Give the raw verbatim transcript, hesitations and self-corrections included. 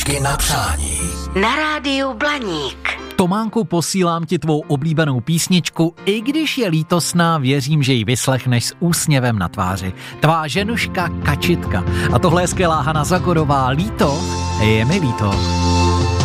Na přání. Na rádiu Blaník. Tománku, posílám ti tvou oblíbenou písničku, i když je lítosná, věřím, že ji vyslechneš s úsměvem na tváři. Tvá ženuška Kačitka. A tohle je skvělá Hana Zagorová. Líto, je mi líto.